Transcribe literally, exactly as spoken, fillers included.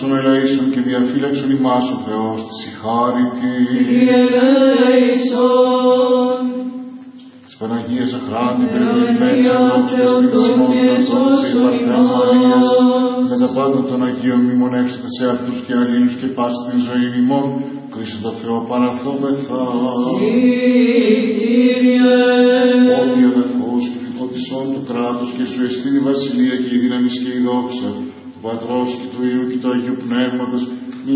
Δόξον ελέησον και διαφύλαξον ημάς ο Θεός της η χάρητη. Κύριε ελέησον. Της Παναγίας Αχράντη, περιορισμένης ενότητας και της ημότητας όλους και υπαρχέων Μαρίας, με τα πάντα των Αγίων μνημονεύσετε σε αυτούς και αλλήλους και πάση την ζωή ημών, Χριστό το Θεό παραθόμεθα. Κύριε. Ότι αδελφός και φυγότησόν του κράτους και σου εστίν η βασιλεία και η δύναμη και η δόξα, του Πατρός και του Υιού και του Αγίου Πνεύματος,